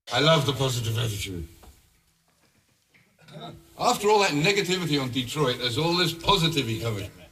I love the positive attitude. After all that negativity on Detroit, there's all this positivity coming.